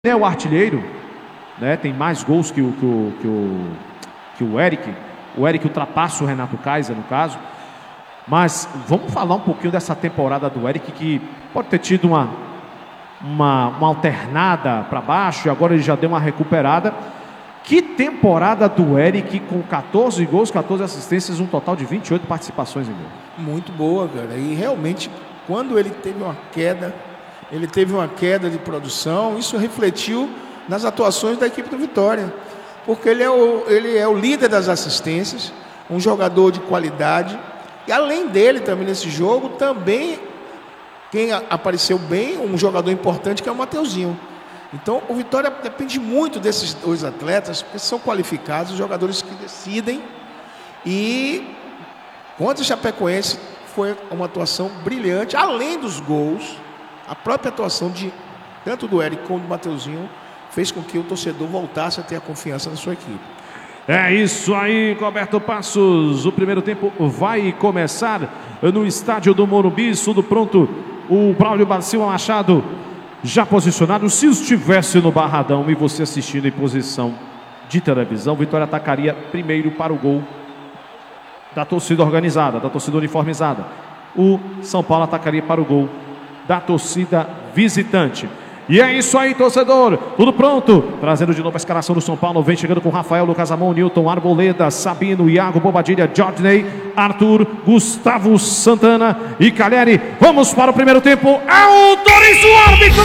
é o artilheiro, né? Tem mais gols que o Eric. O Eric ultrapassa o Renato Kaiser, no caso. Mas vamos falar um pouquinho dessa temporada do Eric, que pode ter tido uma alternada para baixo, e agora ele já deu uma recuperada. Que temporada do Eric, com 14 gols, 14 assistências, um total de 28 participações em gol. Muito boa, cara. E realmente, quando ele teve uma queda de produção, isso refletiu nas atuações da equipe do Vitória. Porque ele é o líder das assistências, um jogador de qualidade. E além dele, também nesse jogo, também quem apareceu bem, um jogador importante, que é o Mateuzinho. Então, o Vitória depende muito desses dois atletas, porque são qualificados, jogadores que decidem. E contra o Chapecoense foi uma atuação brilhante, além dos gols. A própria atuação tanto do Eric como do Mateuzinho fez com que o torcedor voltasse a ter a confiança na sua equipe. É isso aí, Roberto Passos. O primeiro tempo vai começar no estádio do Morumbi. Tudo pronto. O Braulio Silva Machado já posicionado. Se estivesse no Barradão e você assistindo em posição de televisão, Vitória atacaria primeiro para o gol da torcida organizada, da torcida uniformizada. O São Paulo atacaria para o gol da torcida visitante. E é isso aí, torcedor. Tudo pronto. Trazendo de novo a escalação do São Paulo. Vem chegando com Rafael, Lucas Amon, Newton, Arboleda, Sabino, Iago, Bobadilha, Jorney, Arthur, Gustavo Santana e Calheri. Vamos para o primeiro tempo. Autoriza o árbitro!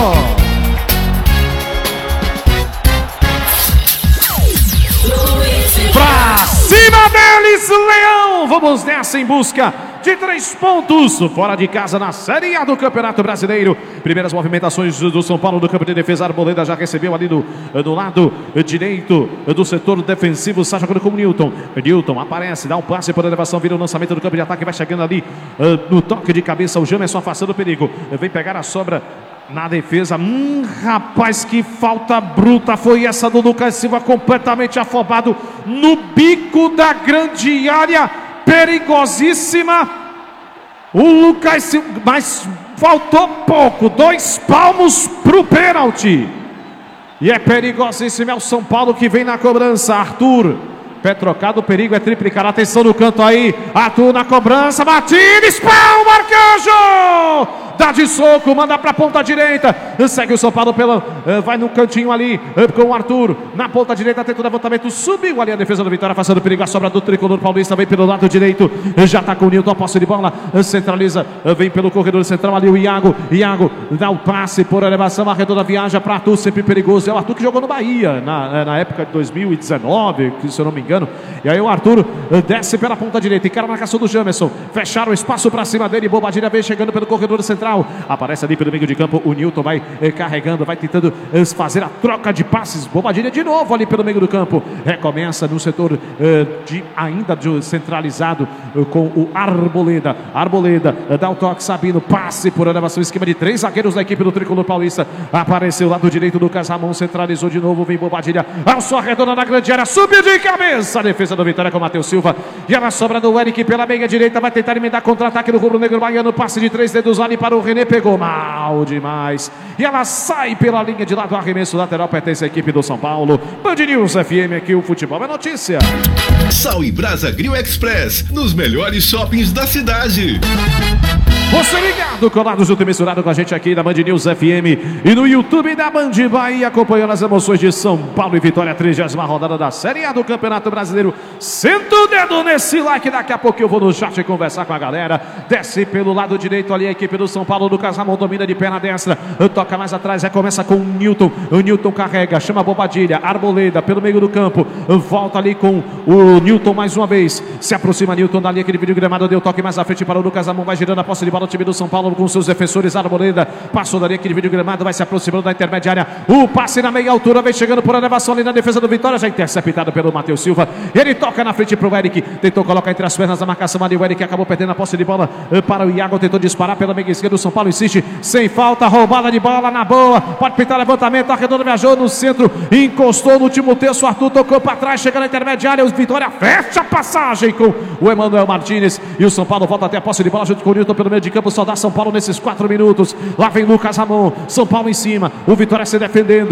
Pra cima deles, Leão! Vamos nessa em busca de 3 pontos, fora de casa na Série A do Campeonato Brasileiro. Primeiras movimentações do São Paulo no campo de defesa. Arboleda já recebeu ali do lado direito do setor defensivo. Sai jogando com o Newton. Newton aparece, dá um passe por elevação, vira o lançamento do campo de ataque. Vai chegando ali no toque de cabeça. O Jamerson afastando o perigo. Vem pegar a sobra na defesa. Rapaz, que falta bruta foi essa do Lucas Silva, completamente afobado no bico da grande área. Perigosíssima. O Lucas Silva, mas faltou pouco, 2 palmos pro pênalti. E é perigosíssimo, é o São Paulo que vem na cobrança. Arthur, pé trocado, o perigo é triplicar. Atenção no canto aí, Arthur na cobrança, batida, espalma, Arcanjo! Dá de soco, manda pra ponta direita. Segue o São Paulo vai no cantinho ali com o Arthur. Na ponta direita, tenta o levantamento. Subiu ali a defesa do Vitória, afastando o perigo. A sobra do tricolor paulista vem pelo lado direito. Já tá com o Newton, a posse de bola. Centraliza, vem pelo corredor central ali o Iago. Iago dá o passe por elevação. Arredonda, viaja para Arthur, sempre perigoso. É o Arthur que jogou no Bahia na época de 2019, se eu não me engano. E aí o Arthur desce pela ponta direita. Encara a marcação do Jamerson. Fecharam o espaço para cima dele. Bobadilha vem chegando pelo corredor central. Aparece ali pelo meio de campo. O Newton vai carregando, vai tentando fazer a troca de passes. Bobadilha de novo ali pelo meio do campo. Recomeça no setor ainda centralizado com o Arboleda. Arboleda dá o toque, Sabino. Passe por elevação, esquema de 3 zagueiros da equipe do tricolor paulista. Apareceu lado direito do Casamão, centralizou de novo. Vem Bobadilha, alçou a redonda na grande área, subiu de cabeça. A defesa do Vitória com o Matheus Silva. E ela sobra do Eric pela meia direita. Vai tentar emendar contra-ataque do rubro-negro baiano. Passe de 3 dedos ali para o René, pegou mal demais. E ela sai pela linha de lado. Arremesso lateral pertence à equipe do São Paulo. Band News FM, aqui o futebol é notícia. Sal e Brasa Grill Express, nos melhores shoppings da cidade. Você ligado, colado junto e misturado com a gente aqui da Band News FM e no YouTube da Band Bahia, acompanhando as emoções de São Paulo e Vitória, 30ª rodada da Série A do Campeonato Brasileiro. Senta o dedo nesse like, daqui a pouco eu vou no chat conversar com a galera. Desce pelo lado direito ali a equipe do São Paulo, Lucas Ramon domina de perna destra, toca mais atrás, recomeça com o Newton. O Newton carrega, chama a Bobadilha, Arboleda pelo meio do campo, volta ali com o Newton mais uma vez, se aproxima Newton dali, aquele vídeo gramado, deu toque mais à frente para o Lucas Ramon, vai girando a posse de bola o time do São Paulo com seus defensores. Arboleda passou dali, aquele vídeo gramado, vai se aproximando da intermediária, o passe na meia altura, vem chegando por elevação ali na defesa do Vitória, já interceptado pelo Matheus Silva, ele toca na frente pro Eric, tentou colocar entre as pernas a marcação ali, o Eric acabou perdendo a posse de bola para o Iago, tentou disparar pela meia esquerda, o São Paulo insiste, sem falta, roubada de bola na boa, pode pintar levantamento, Arredondo viajou no centro, encostou no último terço, Arthur tocou para trás, chega na intermediária, o Vitória fecha a passagem com o Emanuel Martínez, e o São Paulo volta até a posse de bola junto com o Newton pelo meio de campo só dá São Paulo nesses 4 minutos. Lá vem Lucas Ramon. São Paulo em cima. O Vitória se defendendo.